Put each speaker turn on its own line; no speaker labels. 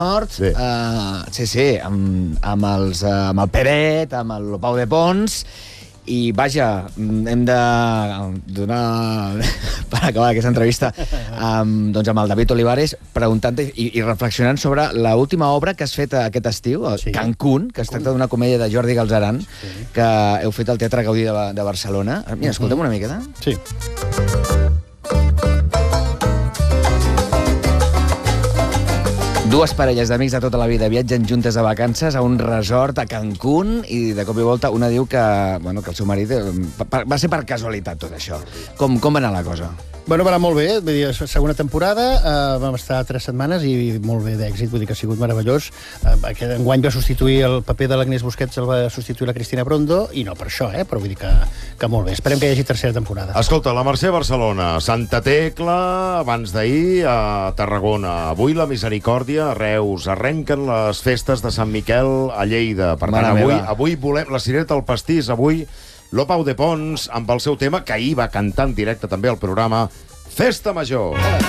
Nord, sí, amb el Peret, amb el Pau de Pons, i vaja, hem de donar, per acabar aquesta entrevista, amb el David Olivares, preguntant i reflexionant sobre l'última obra que has fet aquest estiu, Cancún, que es tracta d'una comèdia de Jordi Galzeran, que heu fet al Teatre Gaudí de Barcelona. Mira, escoltem una miqueta.
Sí.
Dues parelles d'amics de tota la vida viatgen juntes de vacances a un resort a Cancún i de cop i volta una diu que el seu marit va ser per casualitat tot això. Com va anar la cosa?
Bueno, va anar molt bé, vull dir, segona temporada, vam estar 3 setmanes i molt bé d'èxit, vull dir que ha sigut meravellós. Aquest enguany va substituir el paper de l'Agnès Busquets, el va substituir la Cristina Brondo, i no per això, però vull dir que molt bé. Esperem que hi hagi tercera temporada.
Escolta, la Mercè a Barcelona, Santa Tecla, abans d'ahir, a Tarragona, avui la Misericòrdia, a Reus, arrenquen les festes de Sant Miquel a Lleida. Per tant, avui volem la cirereta al pastís, avui Pau de Pons, amb el seu tema, que ahir va cantar en directe també al programa Festa Major.